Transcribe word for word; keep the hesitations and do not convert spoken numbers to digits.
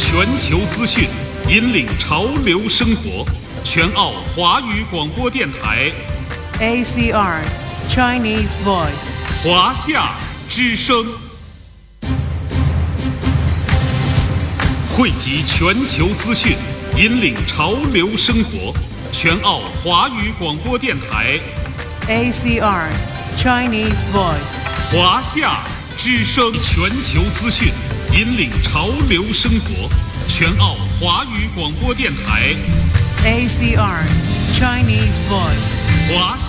全球资讯，引领潮流生活。全澳华语广播电台 A C R Chinese Voice 华夏之声，汇集全球资讯，引领潮流生活。全澳华语广播电台 A C R Chinese Voice 华夏之声，全球资讯，引领潮流生活。全澳华语广播电台 A C R Chinese Voice 华夏